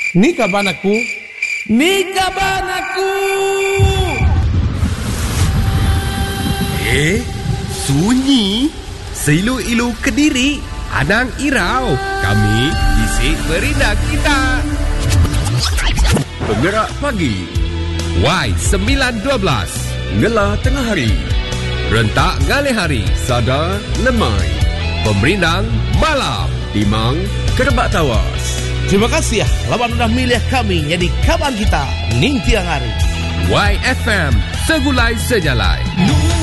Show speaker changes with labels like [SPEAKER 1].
[SPEAKER 1] Ni kaban aku. Ni kaban aku.
[SPEAKER 2] Sunyi. Seilu-ilu Kediri. Anang Irau. Kami isi berindah kita. Penggerak pagi. Y912. Ngelah tengah hari. Rentak ngalih hari. Sada lemai. Pemerindang malam. Timang kerebak tawas.
[SPEAKER 1] Terima kasih lawan sudah milih kami jadi kawan kita ning tiang hari.
[SPEAKER 2] YFM segulai sejalai.